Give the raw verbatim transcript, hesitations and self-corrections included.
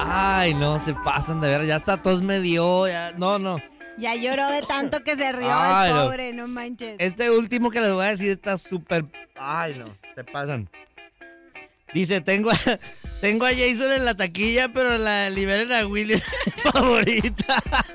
Ay, no, se pasan de ver, ya hasta tos me dio, ya, no, no. Ya lloró de tanto que se rió Ay, el no. pobre, no manches. Este último que les voy a decir está súper... Ay, no, se pasan. Dice, tengo a, tengo a Jason en la taquilla, pero la liberen a Willy favorita.